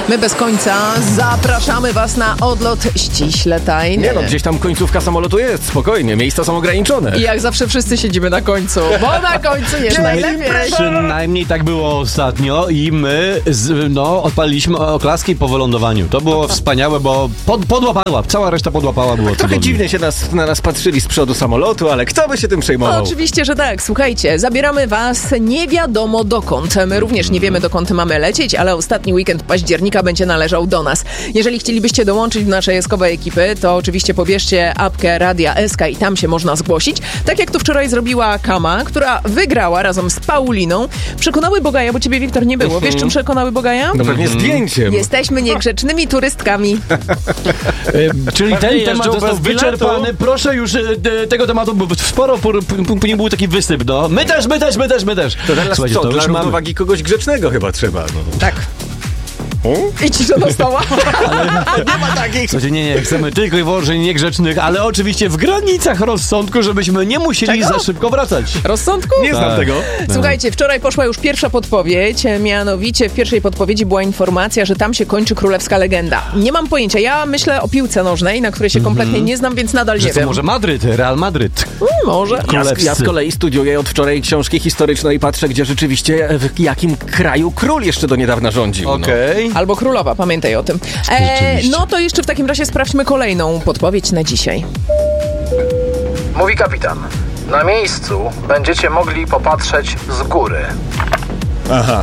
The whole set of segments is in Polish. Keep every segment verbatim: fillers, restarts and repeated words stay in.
My bez końca zapraszamy was na odlot ściśle tajny. Nie no, gdzieś tam końcówka samolotu jest, spokojnie, miejsca są ograniczone. I jak zawsze wszyscy siedzimy na końcu, bo na końcu jest najlepiej. Przynajmniej tak było ostatnio i my z, no, odpaliliśmy oklaski po wylądowaniu. To było wspaniałe, bo pod, podłapała, cała reszta podłapała. Było Trochę cudownie. dziwnie się nas, na nas patrzyli z przodu samolotu, ale kto by się tym przejmował? No, oczywiście, że tak. Słuchajcie, zabieramy was nie wiadomo dokąd. My również nie wiemy, dokąd mamy lecieć, ale ostatni weekend października będzie należał do nas. Jeżeli chcielibyście dołączyć do naszej eskowej ekipy, to oczywiście pobierzcie apkę Radia S K i tam się można zgłosić. Tak jak to wczoraj zrobiła Kama, która wygrała razem z Pauliną. Przekonały Bogaja, bo ciebie, Wiktor, nie było. Wiesz, czym przekonały Bogaja? No pewnie zdjęciem. Jesteśmy niegrzecznymi turystkami. E, czyli ten Hej, temat jeżdżą został bez biletu. wyczerpany. Proszę już e, de, tego tematu, bo sporo pór- p- później był taki wysyp, no. My też, my też, my też, my też. To teraz Słuchajcie, co, to dla już mamy. równowagi kogoś grzecznego chyba trzeba. No. Tak. I cisza nastała. Nie ma takich. Słuchajcie, nie, nie, chcemy tylko i wyłącznie niegrzecznych, ale oczywiście w granicach rozsądku, żebyśmy nie musieli Czego? za szybko wracać. Rozsądku? Nie znam Tak. tego. Słuchajcie, wczoraj poszła już pierwsza podpowiedź, mianowicie w pierwszej podpowiedzi była informacja, że tam się kończy królewska legenda. Nie mam pojęcia, ja myślę o piłce nożnej, na której się kompletnie nie znam, więc nadal Że nie co, wiem. może Madryt, Real Madryt. Mm, może. Ja, z- Królewscy. ja z kolei studiuję od wczoraj książki historyczne i patrzę, gdzie rzeczywiście w jakim kraju król jeszcze do niedawna rządził. No. Okej. Albo królowa, pamiętaj o tym. E, Rzeczywiście. no to jeszcze w takim razie sprawdźmy kolejną podpowiedź na dzisiaj. Mówi kapitan. Na miejscu będziecie mogli popatrzeć z góry. Aha.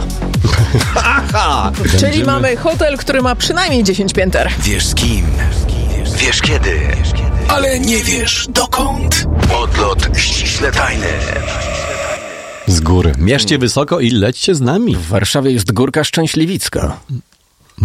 Czyli mamy hotel, który ma przynajmniej dziesięć pięter. Wiesz z kim, wiesz kiedy, ale nie wiesz dokąd. Odlot ściśle tajny. Z góry. Mierzcie wysoko i lećcie z nami. W Warszawie jest Górka Szczęśliwicka.